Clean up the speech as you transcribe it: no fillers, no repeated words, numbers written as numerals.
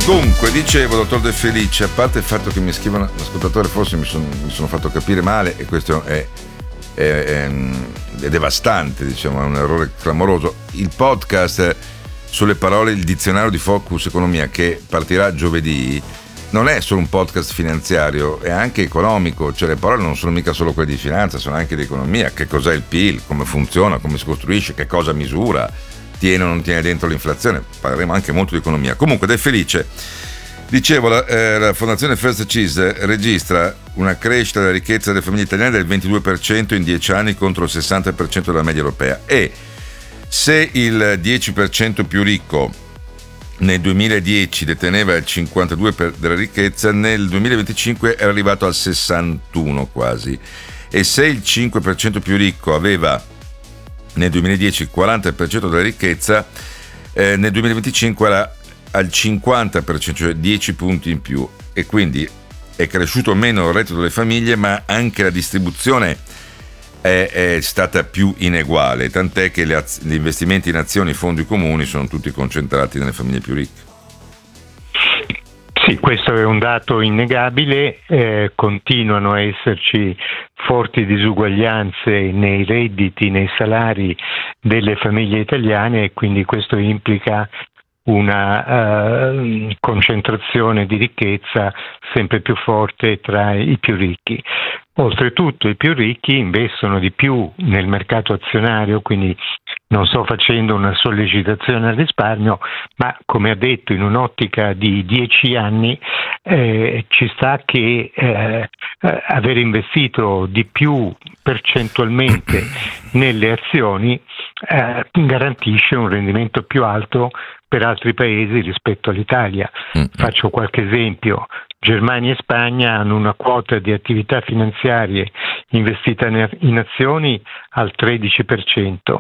Dunque, dicevo, dottor De Felice, a parte il fatto che mi scrivono l'ascoltatore, forse mi sono fatto capire male, e questo è devastante, diciamo, è un errore clamoroso. Il podcast sulle parole, il dizionario di Focus Economia, che partirà giovedì, non è solo un podcast finanziario, è anche economico, cioè le parole non sono mica solo quelle di finanza, sono anche di economia. Che cos'è il PIL, come funziona, come si costruisce, che cosa misura, tiene o non tiene dentro l'inflazione. Parleremo anche molto di economia. Comunque, De Felice, dicevo, la Fondazione First Cheese registra una crescita della ricchezza delle famiglie italiane del 22% in 10 anni contro il 60% della media europea, e se il 10% più ricco nel 2010 deteneva il 52% della ricchezza, nel 2025 è arrivato al 61% quasi, e se il 5% più ricco aveva nel 2010 il 40% della ricchezza, nel 2025 era al 50%, cioè 10 punti in più, e quindi è cresciuto meno il reddito delle famiglie, ma anche la distribuzione è stata più ineguale, tant'è che gli investimenti in azioni, fondi comuni sono tutti concentrati nelle famiglie più ricche. Sì, questo è un dato innegabile, continuano a esserci forti disuguaglianze nei redditi, nei salari delle famiglie italiane, e quindi questo implica una concentrazione di ricchezza sempre più forte tra i più ricchi. Oltretutto i più ricchi investono di più nel mercato azionario, quindi non sto facendo una sollecitazione al risparmio, ma come ha detto, in un'ottica di 10 anni ci sta che aver investito di più percentualmente nelle azioni garantisce un rendimento più alto per altri paesi rispetto all'Italia. Faccio qualche esempio. Germania e Spagna hanno una quota di attività finanziarie investita in azioni al 13%,